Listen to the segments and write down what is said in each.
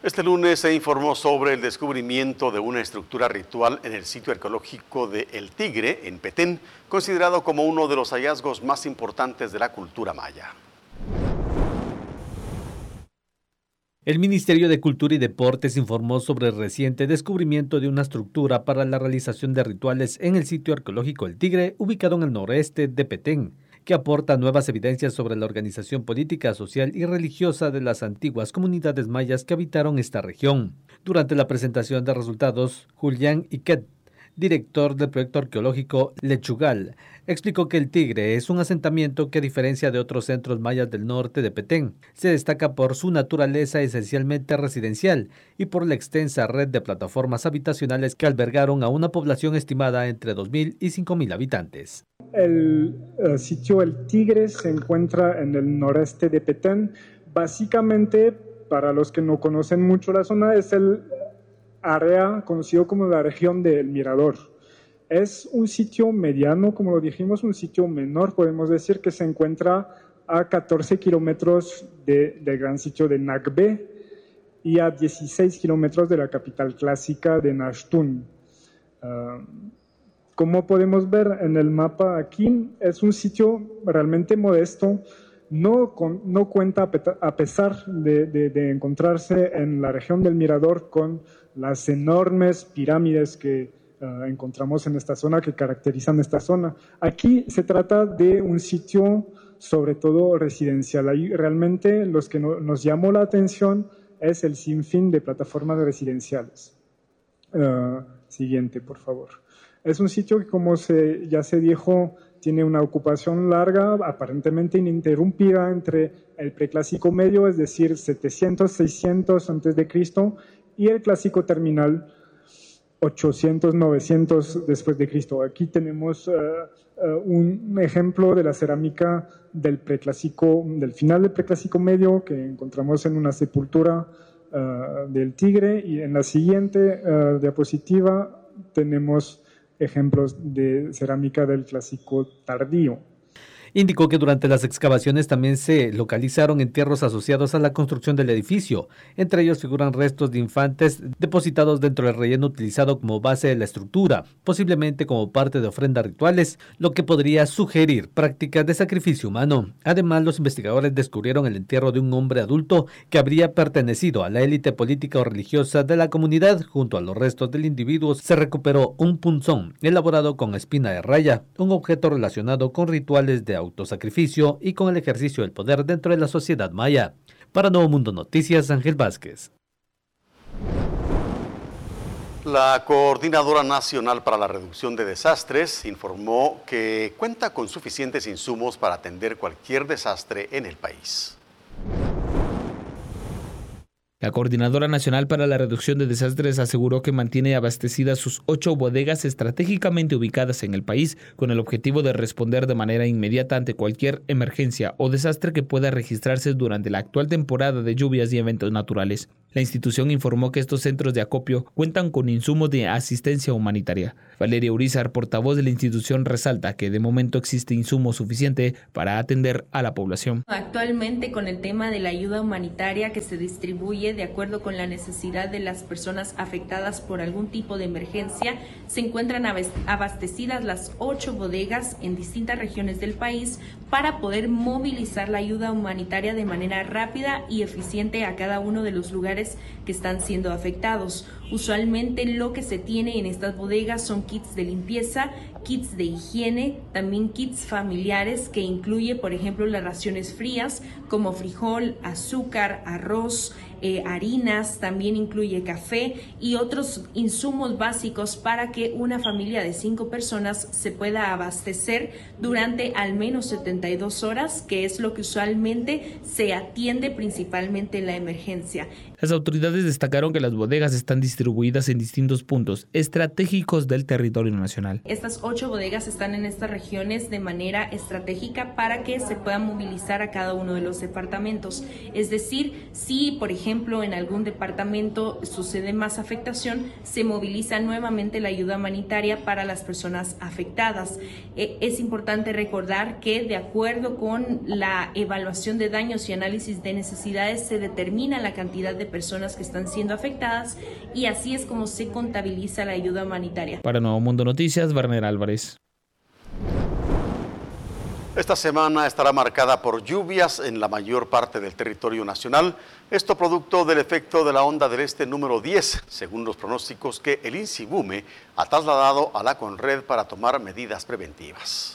Este lunes se informó sobre el descubrimiento de una estructura ritual en el sitio arqueológico de El Tigre, en Petén, considerado como uno de los hallazgos más importantes de la cultura maya. El Ministerio de Cultura y Deportes informó sobre el reciente descubrimiento de una estructura para la realización de rituales en el sitio arqueológico El Tigre, ubicado en el noreste de Petén, que aporta nuevas evidencias sobre la organización política, social y religiosa de las antiguas comunidades mayas que habitaron esta región. Durante la presentación de resultados, Julián Iquet, director del proyecto arqueológico Lechugal, explicó que El Tigre es un asentamiento que, a diferencia de otros centros mayas del norte de Petén, se destaca por su naturaleza esencialmente residencial y por la extensa red de plataformas habitacionales que albergaron a una población estimada entre 2.000 y 5.000 habitantes. El sitio El Tigre se encuentra en el noreste de Petén. Básicamente, para los que no conocen mucho la zona, es el área conocido como la región del Mirador. Es un sitio mediano, como lo dijimos, un sitio menor, podemos decir que se encuentra a 14 kilómetros del gran sitio de Nagbe y a 16 kilómetros de la capital clásica de Nashtun. Como podemos ver en el mapa aquí, es un sitio realmente modesto, no cuenta, a pesar de encontrarse en la región del Mirador, con las enormes pirámides que encontramos en esta zona, que caracterizan esta zona. Aquí se trata de un sitio sobre todo residencial. Ahí realmente los que nos llamó la atención es el sinfín de plataformas residenciales. Siguiente, por favor. Es un sitio que, como ya se dijo, tiene una ocupación larga, aparentemente ininterrumpida, entre el preclásico medio, es decir, 700, 600 a.C., y el clásico terminal, 800, 900 después de Cristo. Aquí tenemos un ejemplo de la cerámica del final del preclásico medio, que encontramos en una sepultura del Tigre, y en la siguiente diapositiva tenemos ejemplos de cerámica del clásico tardío. Indicó que durante las excavaciones también se localizaron entierros asociados a la construcción del edificio. Entre ellos figuran restos de infantes depositados dentro del relleno utilizado como base de la estructura, posiblemente como parte de ofrendas rituales, lo que podría sugerir prácticas de sacrificio humano. Además, los investigadores descubrieron el entierro de un hombre adulto que habría pertenecido a la élite política o religiosa de la comunidad. Junto a los restos del individuo se recuperó un punzón elaborado con espina de raya, un objeto relacionado con rituales de autosacrificio y con el ejercicio del poder dentro de la sociedad maya. Para Nuevo Mundo Noticias, Ángel Vázquez. La Coordinadora Nacional para la Reducción de Desastres informó que cuenta con suficientes insumos para atender cualquier desastre en el país. La Coordinadora Nacional para la Reducción de Desastres aseguró que mantiene abastecidas sus 8 bodegas estratégicamente ubicadas en el país con el objetivo de responder de manera inmediata ante cualquier emergencia o desastre que pueda registrarse durante la actual temporada de lluvias y eventos naturales. La institución informó que estos centros de acopio cuentan con insumos de asistencia humanitaria. Valeria Urizar, portavoz de la institución, resalta que de momento existe insumo suficiente para atender a la población. Actualmente, con el tema de la ayuda humanitaria que se distribuye de acuerdo con la necesidad de las personas afectadas por algún tipo de emergencia, se encuentran abastecidas las 8 bodegas en distintas regiones del país para poder movilizar la ayuda humanitaria de manera rápida y eficiente a cada uno de los lugares que están siendo afectados. Usualmente lo que se tiene en estas bodegas son kits de limpieza, kits de higiene, también kits familiares que incluye, por ejemplo, las raciones frías como frijol, azúcar, arroz, harinas, también incluye café y otros insumos básicos para que una familia de 5 personas se pueda abastecer durante al menos 72 horas, que es lo que usualmente se atiende principalmente en la emergencia. Las autoridades destacaron que las bodegas están distribuidas distribuidas en distintos puntos estratégicos del territorio nacional. Estas 8 bodegas están en estas regiones de manera estratégica para que se pueda movilizar a cada uno de los departamentos. Es decir, si por ejemplo en algún departamento sucede más afectación, se moviliza nuevamente la ayuda humanitaria para las personas afectadas. Es importante recordar que de acuerdo con la evaluación de daños y análisis de necesidades se determina la cantidad de personas que están siendo afectadas y así es como se contabiliza la ayuda humanitaria. Para Nuevo Mundo Noticias, Werner Álvarez. Esta semana estará marcada por lluvias en la mayor parte del territorio nacional, esto producto del efecto de la onda del este número 10, según los pronósticos que el INSIBUME ha trasladado a la CONRED para tomar medidas preventivas.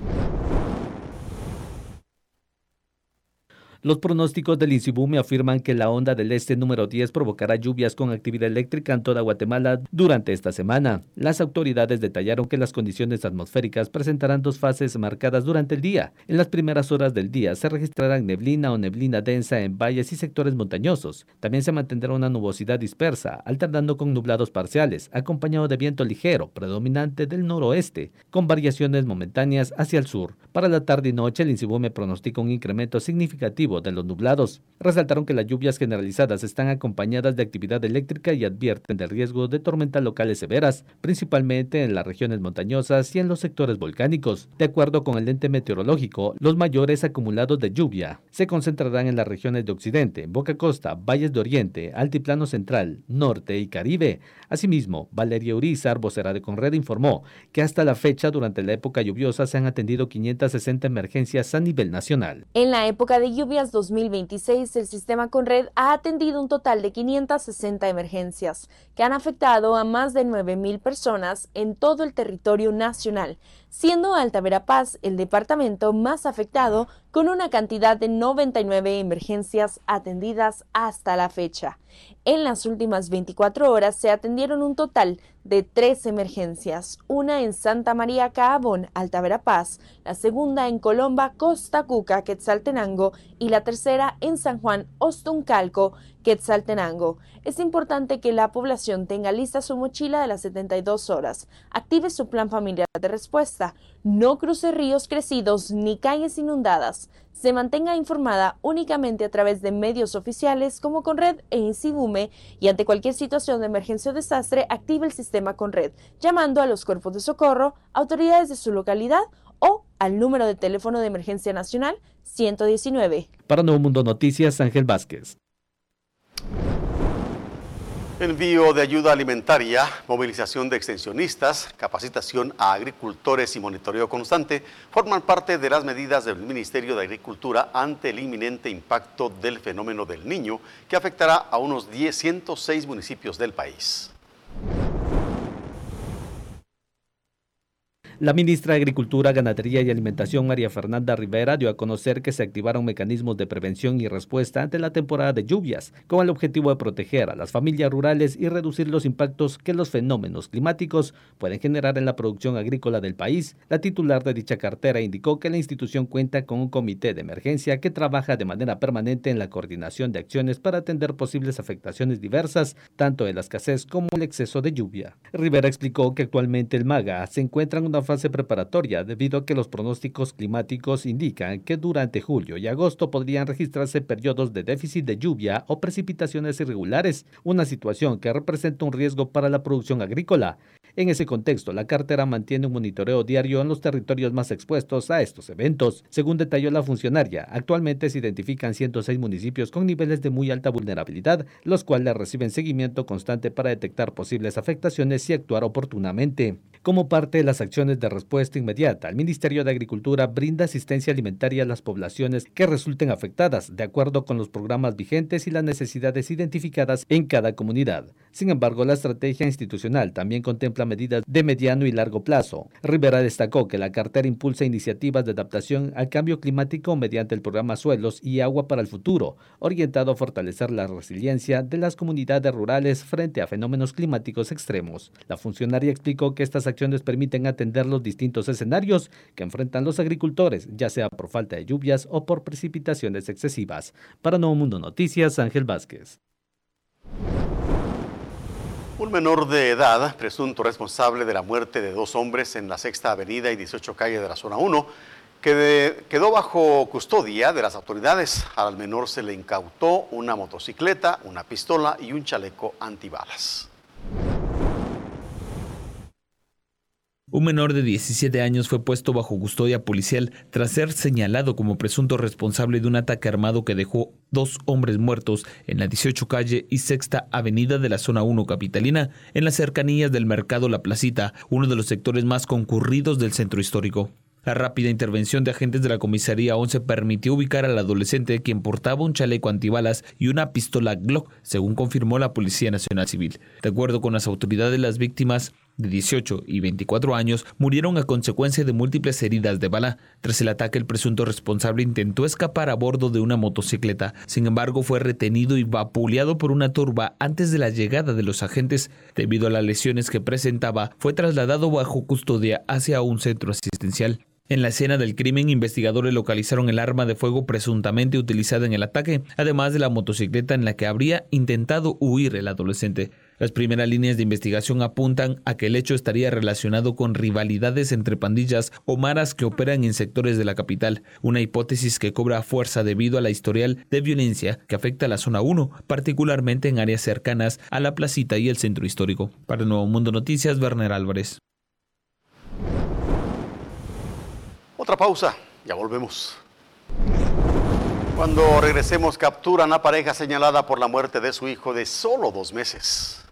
Los pronósticos del INSIBUME afirman que la onda del este número 10 provocará lluvias con actividad eléctrica en toda Guatemala durante esta semana. Las autoridades detallaron que las condiciones atmosféricas presentarán 2 fases marcadas durante el día. En las primeras horas del día se registrarán neblina o neblina densa en valles y sectores montañosos. También se mantendrá una nubosidad dispersa, alternando con nublados parciales, acompañado de viento ligero, predominante del noroeste, con variaciones momentáneas hacia el sur. Para la tarde y noche, el INSIBUME pronostica un incremento significativo de los nublados. Resaltaron que las lluvias generalizadas están acompañadas de actividad eléctrica y advierten del riesgo de tormentas locales severas, principalmente en las regiones montañosas y en los sectores volcánicos. De acuerdo con el ente meteorológico, los mayores acumulados de lluvia se concentrarán en las regiones de Occidente, Boca Costa, Valles de Oriente, Altiplano Central, Norte y Caribe. Asimismo, Valeria Urizar, vocera de CONRED, informó que hasta la fecha, durante la época lluviosa, se han atendido 560 emergencias a nivel nacional. En la época de lluvias 2026, el sistema CONRED ha atendido un total de 560 emergencias que han afectado a más de 9,000 personas en todo el territorio nacional, siendo Alta Verapaz el departamento más afectado con una cantidad de 99 emergencias atendidas hasta la fecha. En las últimas 24 horas se atendieron un total de 3 emergencias, una en Santa María Caabón, Alta Verapaz, la segunda en Colomba, Costa Cuca, Quetzaltenango y la tercera en San Juan, Ostuncalco, Quetzaltenango. Es importante que la población tenga lista su mochila de las 72 horas, active su plan familiar de respuesta, no cruce ríos crecidos ni calles inundadas, se mantenga informada únicamente a través de medios oficiales como CONRED e INSIBUME y ante cualquier situación de emergencia o desastre active el sistema CONRED, llamando a los cuerpos de socorro, autoridades de su localidad o al número de teléfono de emergencia nacional 119. Para Nuevo Mundo Noticias, Ángel Vázquez. Envío de ayuda alimentaria, movilización de extensionistas, capacitación a agricultores y monitoreo constante forman parte de las medidas del Ministerio de Agricultura ante el inminente impacto del fenómeno del Niño que afectará a unos 106 municipios del país. La ministra de Agricultura, Ganadería y Alimentación, María Fernanda Rivera, dio a conocer que se activaron mecanismos de prevención y respuesta ante la temporada de lluvias, con el objetivo de proteger a las familias rurales y reducir los impactos que los fenómenos climáticos pueden generar en la producción agrícola del país. La titular de dicha cartera indicó que la institución cuenta con un comité de emergencia que trabaja de manera permanente en la coordinación de acciones para atender posibles afectaciones diversas, tanto de la escasez como el exceso de lluvia. Rivera explicó que actualmente el MAGA se encuentra en una fase preparatoria debido a que los pronósticos climáticos indican que durante julio y agosto podrían registrarse periodos de déficit de lluvia o precipitaciones irregulares, una situación que representa un riesgo para la producción agrícola. En ese contexto, la cartera mantiene un monitoreo diario en los territorios más expuestos a estos eventos. Según detalló la funcionaria, actualmente se identifican 106 municipios con niveles de muy alta vulnerabilidad, los cuales reciben seguimiento constante para detectar posibles afectaciones y actuar oportunamente. Como parte de las acciones de respuesta inmediata, el Ministerio de Agricultura brinda asistencia alimentaria a las poblaciones que resulten afectadas, de acuerdo con los programas vigentes y las necesidades identificadas en cada comunidad. Sin embargo, la estrategia institucional también contempla medidas de mediano y largo plazo. Rivera destacó que la cartera impulsa iniciativas de adaptación al cambio climático mediante el programa Suelos y Agua para el Futuro, orientado a fortalecer la resiliencia de las comunidades rurales frente a fenómenos climáticos extremos. La funcionaria explicó que estas acciones permiten atender los distintos escenarios que enfrentan los agricultores, ya sea por falta de lluvias o por precipitaciones excesivas. Para Nuevo Mundo Noticias, Ángel Vázquez. Un menor de edad, presunto responsable de la muerte de 2 hombres en la 6ª Avenida y 18 Calle de la Zona 1, quedó bajo custodia de las autoridades. Al menor se le incautó una motocicleta, una pistola y un chaleco antibalas. Un menor de 17 años fue puesto bajo custodia policial tras ser señalado como presunto responsable de un ataque armado que dejó 2 hombres muertos en la 18 Calle y 6ª Avenida de la Zona 1 capitalina, en las cercanías del Mercado La Placita, uno de los sectores más concurridos del centro histórico. La rápida intervención de agentes de la Comisaría 11 permitió ubicar al adolescente, quien portaba un chaleco antibalas y una pistola Glock, según confirmó la Policía Nacional Civil. De acuerdo con las autoridades, las víctimas de 18 y 24 años murieron a consecuencia de múltiples heridas de bala. Tras el ataque, el presunto responsable intentó escapar a bordo de una motocicleta. Sin embargo, fue retenido y vapuleado por una turba antes de la llegada de los agentes. Debido a las lesiones que presentaba, fue trasladado bajo custodia hacia un centro asistencial. En la escena del crimen, investigadores localizaron el arma de fuego presuntamente utilizada en el ataque, además de la motocicleta en la que habría intentado huir el adolescente. Las primeras líneas de investigación apuntan a que el hecho estaría relacionado con rivalidades entre pandillas o maras que operan en sectores de la capital, una hipótesis que cobra fuerza debido a la historial de violencia que afecta a la Zona 1, particularmente en áreas cercanas a la Placita y el centro histórico. Para Nuevo Mundo Noticias, Werner Álvarez. Otra pausa, ya volvemos. Cuando regresemos, capturan a pareja señalada por la muerte de su hijo de solo 2 meses.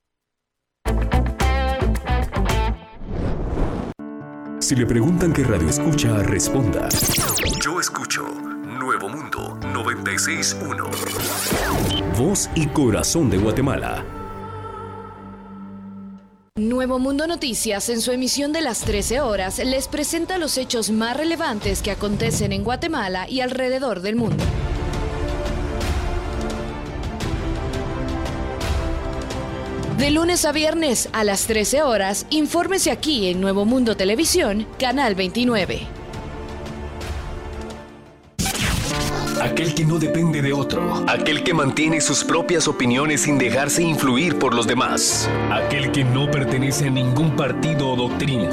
Si le preguntan qué radio escucha, responda: yo escucho Nuevo Mundo 96.1. Voz y corazón de Guatemala. Nuevo Mundo Noticias, en su emisión de las 13 horas, les presenta los hechos más relevantes que acontecen en Guatemala y alrededor del mundo. De lunes a viernes a las 13 horas, infórmese aquí en Nuevo Mundo Televisión, Canal 29. Aquel que no depende de otro, aquel que mantiene sus propias opiniones sin dejarse influir por los demás, aquel que no pertenece a ningún partido o doctrina.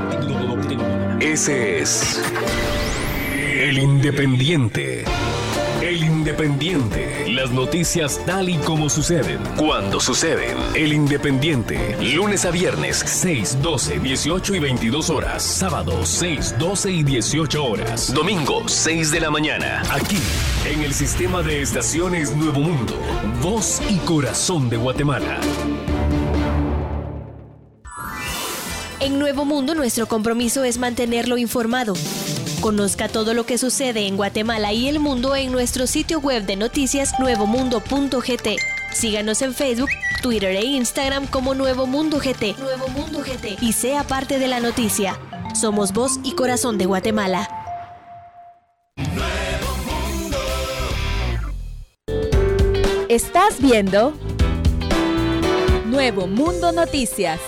Ese es el Independiente. El Independiente. Las noticias tal y como suceden, cuando suceden. El Independiente. Lunes a viernes, 6, 12, 18 y 22 horas. Sábados, 6, 12 y 18 horas. Domingo, 6 de la mañana. Aquí, en el sistema de estaciones Nuevo Mundo. Voz y corazón de Guatemala. En Nuevo Mundo, nuestro compromiso es mantenerlo informado. Conozca todo lo que sucede en Guatemala y el mundo en nuestro sitio web de noticias nuevomundo.gt. Síganos en Facebook, Twitter e Instagram como Nuevo Mundo GT. Nuevo Mundo GT. Y sea parte de la noticia. Somos voz y corazón de Guatemala. Estás viendo Nuevo Mundo Noticias.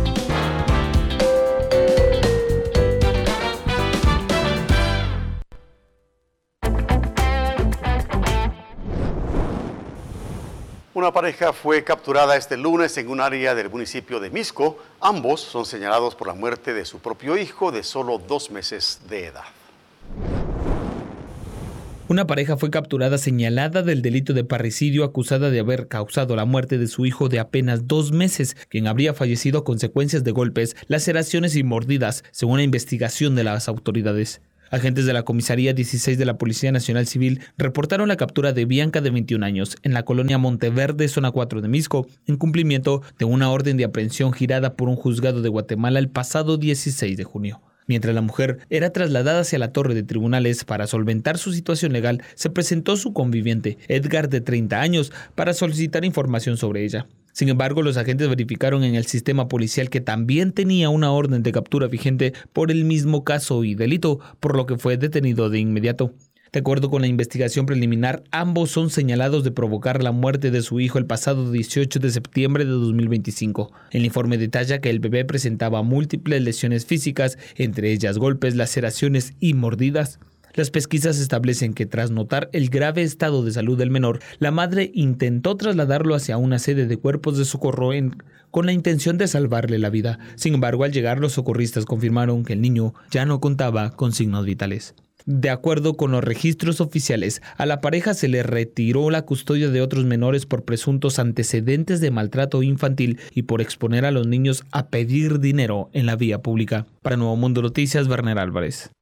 Una pareja fue capturada este lunes en un área del municipio de Misco. Ambos son señalados por la muerte de su propio hijo de solo 2 meses de edad. Una pareja fue capturada señalada del delito de parricidio, acusada de haber causado la muerte de su hijo de apenas 2 meses, quien habría fallecido a consecuencias de golpes, laceraciones y mordidas, según la investigación de las autoridades. Agentes de la Comisaría 16 de la Policía Nacional Civil reportaron la captura de Bianca, de 21 años, en la colonia Monteverde, zona 4 de Misco, en cumplimiento de una orden de aprehensión girada por un juzgado de Guatemala el pasado 16 de junio. Mientras la mujer era trasladada hacia la torre de tribunales para solventar su situación legal, se presentó su conviviente, Edgar, de 30 años, para solicitar información sobre ella. Sin embargo, los agentes verificaron en el sistema policial que también tenía una orden de captura vigente por el mismo caso y delito, por lo que fue detenido de inmediato. De acuerdo con la investigación preliminar, ambos son señalados de provocar la muerte de su hijo el pasado 18 de septiembre de 2025. El informe detalla que el bebé presentaba múltiples lesiones físicas, entre ellas golpes, laceraciones y mordidas. Las pesquisas establecen que tras notar el grave estado de salud del menor, la madre intentó trasladarlo hacia una sede de cuerpos de socorro en con la intención de salvarle la vida. Sin embargo, al llegar los socorristas confirmaron que el niño ya no contaba con signos vitales. De acuerdo con los registros oficiales, a la pareja se le retiró la custodia de otros menores por presuntos antecedentes de maltrato infantil y por exponer a los niños a pedir dinero en la vía pública. Para Nuevo Mundo Noticias, Werner Álvarez.